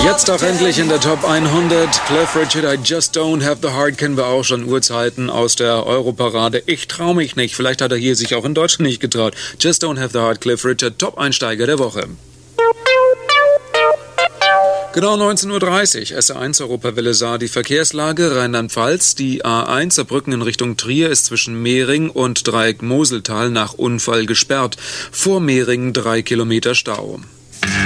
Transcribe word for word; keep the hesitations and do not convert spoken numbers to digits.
Jetzt auch endlich in der Top hundert. Cliff Richard, I Just Don't Have the Heart, kennen wir auch schon Urzeiten aus der Europarade. Ich trau mich nicht. Vielleicht hat er hier sich auch in Deutschland nicht getraut. Just Don't Have the Heart, Cliff Richard, Top-Einsteiger der Woche. Genau neunzehn Uhr dreißig, S R eins Europawelle Saar, die Verkehrslage Rheinland-Pfalz. Die A eins Saarbrücken in Richtung Trier ist zwischen Mehring und Dreieck Moseltal nach Unfall gesperrt. Vor Mehring drei Kilometer Stau.